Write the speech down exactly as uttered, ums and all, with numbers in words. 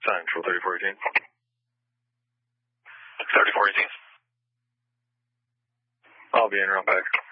Central, thirty-four eighteen. thirty-four eighteen. I'll be in real back.